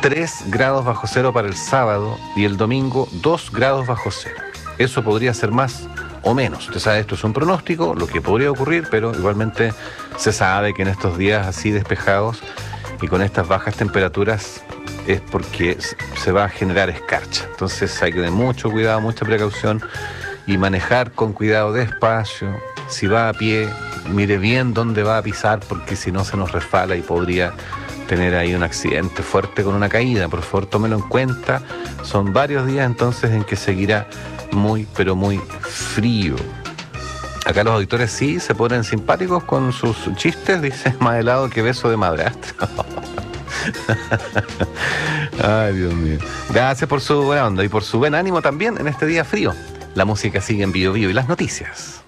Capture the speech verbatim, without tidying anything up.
tres grados bajo cero para el sábado y el domingo dos grados bajo cero. Eso podría ser más o menos. Usted sabe, esto es un pronóstico, lo que podría ocurrir, pero igualmente se sabe que en estos días así despejados y con estas bajas temperaturas es porque se va a generar escarcha. Entonces hay que tener mucho cuidado, mucha precaución y manejar con cuidado despacio. Si va a pie, mire bien dónde va a pisar, porque si no se nos resbala y podría tener ahí un accidente fuerte con una caída. Por favor, tómelo en cuenta. Son varios días entonces en que seguirá muy, pero muy frío. Acá los auditores sí se ponen simpáticos con sus chistes, dice, más helado que beso de madrastra. Ay, Dios mío. Gracias por su buena onda y por su buen ánimo también en este día frío. La música sigue en Bio Bio y las noticias.